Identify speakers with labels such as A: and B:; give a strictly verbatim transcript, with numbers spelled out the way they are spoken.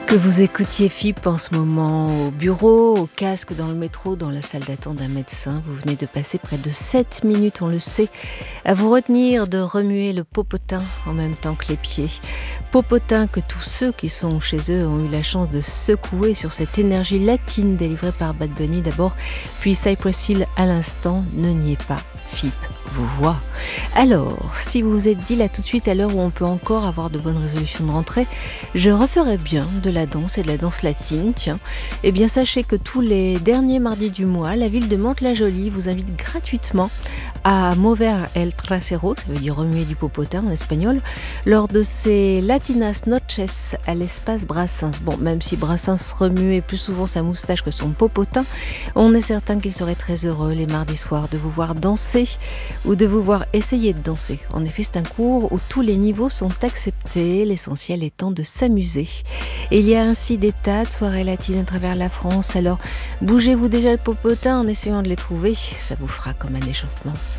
A: Que vous écoutiez F I P en ce moment au bureau, au casque, dans le métro, dans la salle d'attente d'un médecin, vous venez de passer près de sept minutes, on le sait, à vous retenir de remuer le popotin en même temps que les pieds. Popotin que tous ceux qui sont chez eux ont eu la chance de secouer sur cette énergie latine délivrée par Bad Bunny d'abord, puis Cypress Hill à l'instant. Ne niez pas, F I P vous voit. Alors, si vous vous êtes dit là tout de suite, à l'heure où on peut encore avoir de bonnes résolutions de rentrée, je referais bien de la danse et de la danse latine, tiens, eh bien sachez que tous les derniers mardis du mois, la ville de Mantes-la-Jolie vous invite gratuitement à mover el trasero, ça veut dire remuer du popotin en espagnol, lors de ces Latinas Noches à l'espace Brassens. Bon, même si Brassens remuait plus souvent sa moustache que son popotin, on est certain qu'il serait très heureux les mardis soirs de vous voir danser ou de vous voir essayer de danser. En effet, c'est un cours où tous les niveaux sont acceptés, l'essentiel étant de s'amuser. Et il y a ainsi des tas de soirées latines à travers la France, alors bougez-vous déjà le popotin en essayant de les trouver, ça vous fera comme un échauffement.